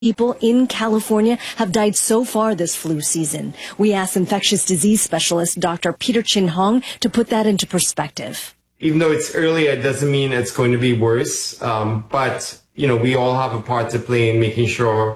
People in California have died so far this flu season. We asked infectious disease specialist Dr. Peter Chin Hong to put that into perspective. Even though it's early, it doesn't mean it's going to be worse. But, we all have a part to play in making sure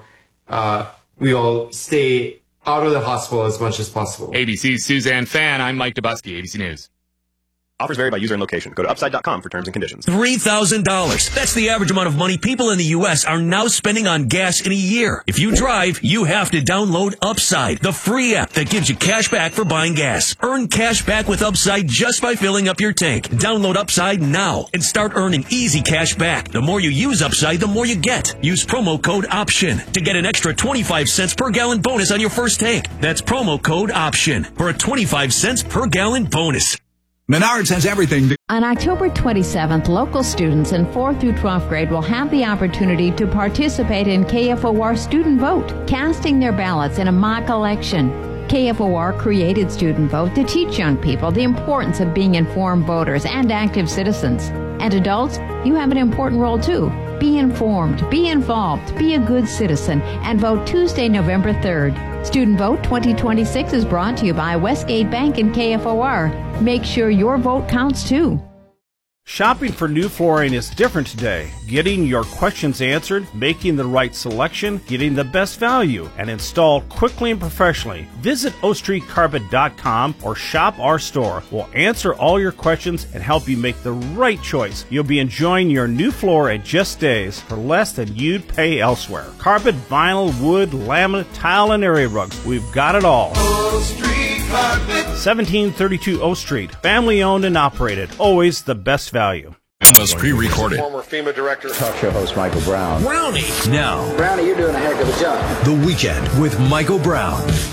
we all stay out of the hospital as much as possible. ABC's Suzanne Fan, I'm Mike Dubusky, ABC News. Offers vary by user and location. Go to Upside.com for terms and conditions. $3,000. That's the average amount of money people in the U.S. are now spending on gas in a year. If you drive, you have to download Upside, the free app that gives you cash back for buying gas. Earn cash back with Upside just by filling up your tank. Download Upside now and start earning easy cash back. The more you use Upside, the more you get. Use promo code OPTION to get an extra 25 cents per gallon bonus on your first tank. That's promo code OPTION for a 25 cents per gallon bonus. Menards has everything. On October 27th, local students in 4th through 12th grade will have the opportunity to participate in KFOR Student Vote, casting their ballots in a mock election. KFOR created Student Vote to teach young people the importance of being informed voters and active citizens. And adults, you have an important role too. Be informed, be involved, be a good citizen, and vote Tuesday, November 3rd. Student Vote 2026 is brought to you by Westgate Bank and KFOR. Make sure your vote counts too. Shopping for new flooring is different today. Getting your questions answered, making the right selection, getting the best value, and installed quickly and professionally. Visit OStreetCarpet.com or shop our store. We'll answer all your questions and help you make the right choice. You'll be enjoying your new floor in just days for less than you'd pay elsewhere. Carpet, vinyl, wood, laminate, tile, and area rugs. We've got it all. O Street Carpet. 1732 O Street. Family owned and operated. Always the best value. Was pre-recorded. Former FEMA director. Talk show host Michael Brown. Brownie. Now. Brownie, you're doing a heck of a job. The Weekend with Michael Brown.